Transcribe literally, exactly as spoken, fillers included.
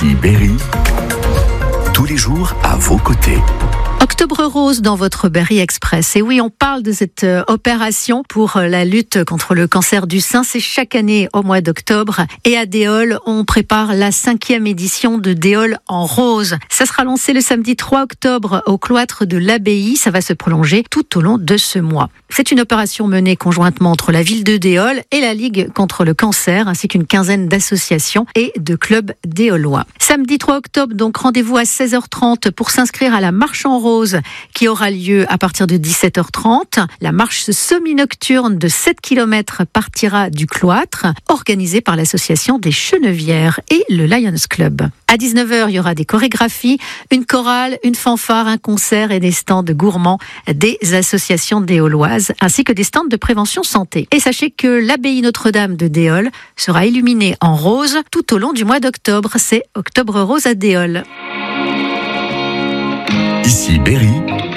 Ici Berry, tous les jours à vos côtés. Octobre Rose dans votre Berry Express. Et oui, on parle de cette euh, opération pour euh, la lutte contre le cancer du sein. C'est chaque année au mois d'octobre. Et à Déol, on prépare la cinquième édition de Déol en rose. Ça sera lancé le samedi trois octobre au cloître de l'Abbaye. Ça va se prolonger tout au long de ce mois. C'est une opération menée conjointement entre la ville de Déol et la Ligue contre le cancer, ainsi qu'une quinzaine d'associations et de clubs déolois. Samedi trois octobre, donc rendez-vous à seize heures trente pour s'inscrire à la marche en rose qui aura lieu à partir de dix-sept heures trente. La marche semi-nocturne de sept kilomètres partira du cloître, organisée par l'association des Chenevières et le Lions Club. À dix-neuf heures, il y aura des chorégraphies, une chorale, une fanfare, un concert et des stands gourmands des associations déoloises, ainsi que des stands de prévention santé. Et sachez que l'abbaye Notre-Dame de Déol sera illuminée en rose tout au long du mois d'octobre. C'est Octobre Rose à Déol. Ici Berry,